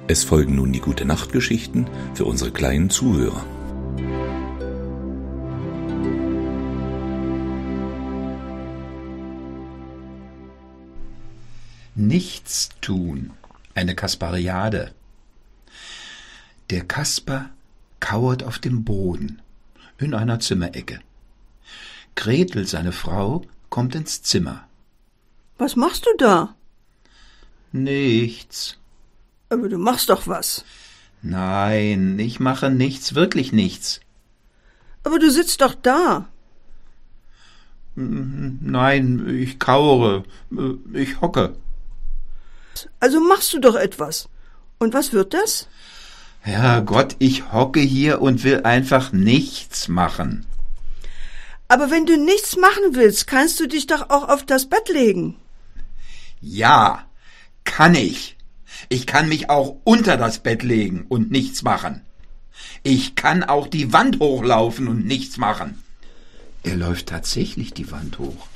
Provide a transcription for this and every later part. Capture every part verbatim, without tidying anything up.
Es folgen nun die Gute-Nacht-Geschichten für unsere kleinen Zuhörer. Nichts tun, eine Kaspariade. Der Kasper kauert auf dem Boden in einer Zimmerecke. Gretel, seine Frau, kommt ins Zimmer. Was machst du da? Nichts. Aber du machst doch was. Nein, ich mache nichts, wirklich nichts. Aber du sitzt doch da. Nein, ich kauere, ich hocke. Also machst du doch etwas. Und was wird das? Herrgott, ich hocke hier und will einfach nichts machen. Aber wenn du nichts machen willst, kannst du dich doch auch auf das Bett legen. Ja, kann ich. Ich kann mich auch unter das Bett legen und nichts machen. Ich kann auch die Wand hochlaufen und nichts machen. Er läuft tatsächlich die Wand hoch.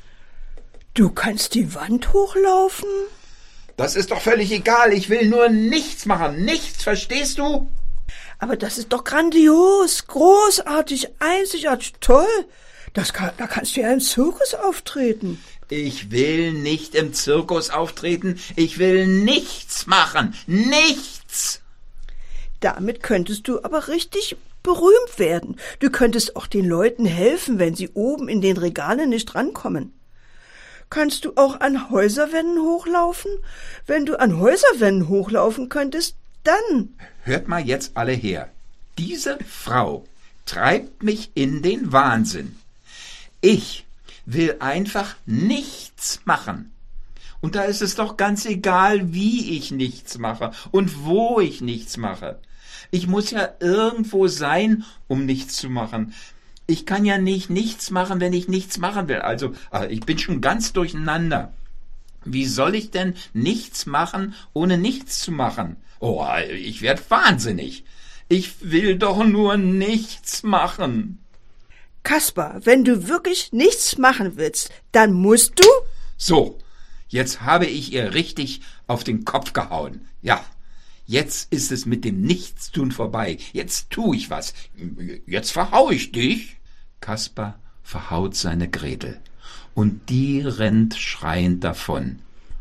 Du kannst die Wand hochlaufen? Das ist doch völlig egal. Ich will nur nichts machen. Nichts, verstehst du? Aber das ist doch grandios, großartig, einzigartig, toll. Das kann, da kannst du ja im Zirkus auftreten. Ich will nicht im Zirkus auftreten. Ich will nichts machen. Nichts. Damit könntest du aber richtig berühmt werden. Du könntest auch den Leuten helfen, wenn sie oben in den Regalen nicht rankommen. Kannst du auch an Häuserwänden hochlaufen? Wenn du an Häuserwänden hochlaufen könntest, dann... Hört mal jetzt alle her. Diese Frau treibt mich in den Wahnsinn. Ich will einfach nichts machen. Und da ist es doch ganz egal, wie ich nichts mache und wo ich nichts mache. Ich muss ja irgendwo sein, um nichts zu machen. Ich kann ja nicht nichts machen, wenn ich nichts machen will. Also, ich bin schon ganz durcheinander. Wie soll ich denn nichts machen, ohne nichts zu machen? Oh, ich werde wahnsinnig. Ich will doch nur nichts machen. Kasper, wenn du wirklich nichts machen willst, dann musst du... So, jetzt habe ich ihr richtig auf den Kopf gehauen. Ja, jetzt ist es mit dem Nichtstun vorbei. Jetzt tu ich was. Jetzt verhau ich dich. Kasper verhaut seine Gretel. Und die rennt schreiend davon.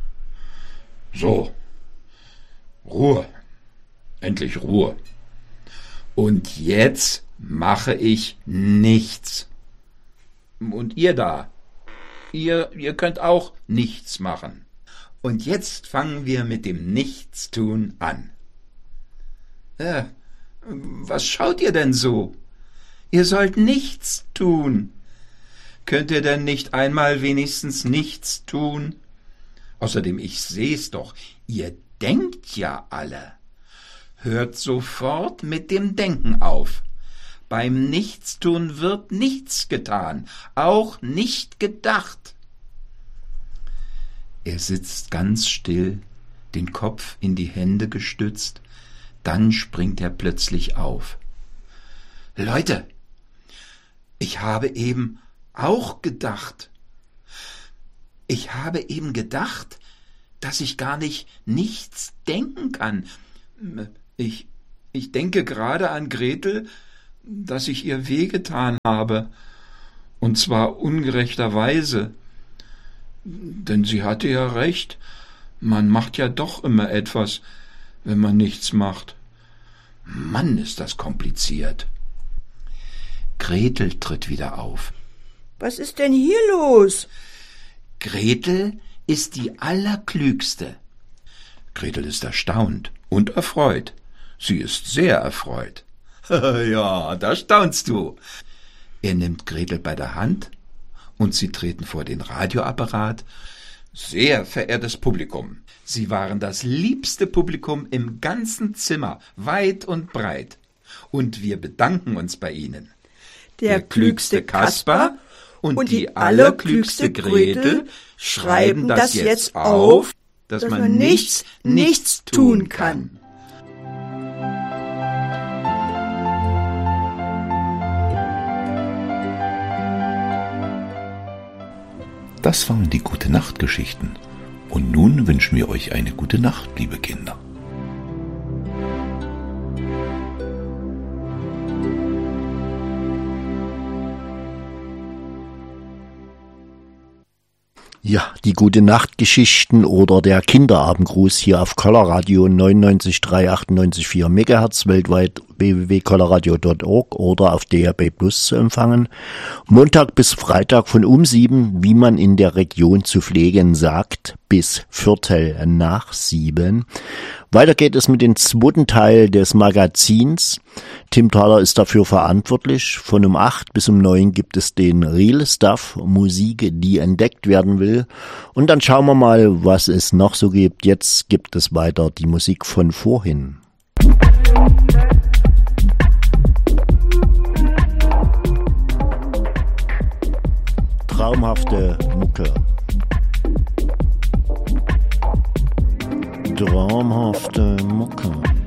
So, Ruhe. Endlich Ruhe. Und jetzt mache ich nichts. Und ihr da, ihr, ihr könnt auch nichts machen. Und jetzt fangen wir mit dem Nichtstun an. Äh, was schaut ihr denn so? Ihr sollt nichts tun. Könnt ihr denn nicht einmal wenigstens nichts tun? Außerdem, ich seh's doch, ihr denkt ja alle. Hört sofort mit dem Denken auf. Beim Nichtstun wird nichts getan, auch nicht gedacht. Er sitzt ganz still, den Kopf in die Hände gestützt, dann springt er plötzlich auf. Leute, ich habe eben auch gedacht. Ich habe eben gedacht, dass ich gar nicht nichts denken kann. Ich, ich denke gerade an Gretel, dass ich ihr wehgetan habe, und zwar ungerechterweise. Denn sie hatte ja recht, man macht ja doch immer etwas, wenn man nichts macht. Mann, ist das kompliziert. Gretel tritt wieder auf. Was ist denn hier los? Gretel ist die Allerklügste. Gretel ist erstaunt und erfreut. Sie ist sehr erfreut. Ja, da staunst du. Er nimmt Gretel bei der Hand und sie treten vor den Radioapparat. Sehr verehrtes Publikum, Sie waren das liebste Publikum im ganzen Zimmer, weit und breit. Und wir bedanken uns bei Ihnen. Der, Der klügste Kasper und, und die allerklügste Gretel schreiben das jetzt auf, dass, dass man nichts, nichts tun kann. Das waren die Gute-Nacht-Geschichten. Und nun wünschen wir euch eine gute Nacht, liebe Kinder. Ja, die Gute-Nacht-Geschichten oder der Kinderabendgruß hier auf Colorradio neunundneunzig Komma drei, achtundneunzig Komma vier Megahertz, weltweit w w w punkt colorradio punkt org oder auf D R B Plus zu empfangen. Montag bis Freitag von um sieben, wie man in der Region zu pflegen sagt, bis Viertel nach sieben. Weiter geht es mit dem zweiten Teil des Magazins. Tim Thaler ist dafür verantwortlich. Von um acht bis um neun gibt es den Real Stuff, Musik, die entdeckt werden will. Und dann schauen wir mal, was es noch so gibt. Jetzt gibt es weiter die Musik von vorhin. Traumhafte Mucke. Traumhafte Mucke.